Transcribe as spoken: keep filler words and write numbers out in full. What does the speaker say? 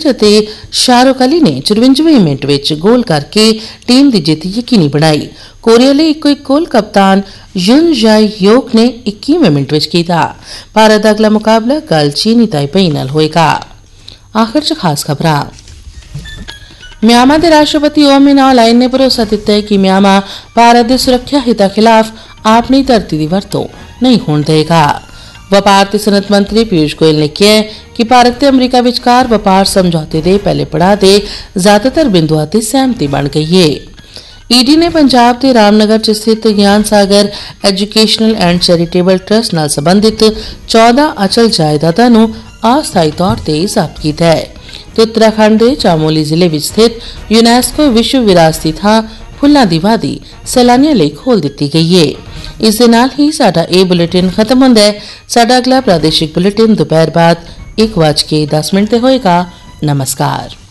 जसप्रीत ਅਤੇ ਸ਼ਾਹਰੁਖ ਅਲੀ ਨੇ ਚੁਰੰਜਵੇਂ ਮਿੰਟ ਵਿੱਚ ਗੋਲ ਕਰਕੇ ਟੀਮ ਦੀ ਜਿੱਤ ਯਕੀਨੀ ਬਣਾਈ। ਕੋਰੀਆ ਲਈ ਇੱਕੋ ਇੱਕ ਗੋਲ ਕਪਤਾਨ ਯੁਨ ਜਾਏ ਯੋਕ ਨੇ इक्कीवें ਮਿੰਟ ਵਿੱਚ ਕੀਤਾ। ਭਾਰਤ ਦਾ ਅਗਲਾ ਮੁਕਾਬਲਾ ਕੱਲ ਚੀਨੀ ਤਾਈਪੇਈ ਨਾਲ ਹੋਏਗਾ। आखिर च खास खबरां। म्यांमार के राष्ट्रपति ओ मिन ऑल आइन ने भरोसा दिता है कि म्यांमार भारत के सुरक्षा हितों खिलाफ अपनी धरती की वरतों नहीं होने देगा। व्यापार ते सनत मंत्री पीयूष गोयल ने कहा कि भारत ते अमरीका विचकार व्यापार समझौते के पहले पड़ाव के ज्यादातर बिंदुओं ते सहमति बन गई है। ईडी ने पंजाब के रामनगर च स्थित ज्ञान सागर एजुकेशनल एंड चैरिटेबल ट्रस्ट नाल संबंधित चौदह अचल जायदादां नूं अस्थाई तौर पर जब्त किया है। तो उत्तराखंड के चामोली जिले में स्थित यूनेस्को विश्व विरासती थां फुल्लां दी वादी सैलानियों लई खोल दी गई है। इस दे नाल ही साडा ये बुलेटिन खत्म होंदा है। साडा अगला प्रादेशिक बुलेटिन दोपहर बाद एक बज के दस मिनट ते होएगा। नमस्कार।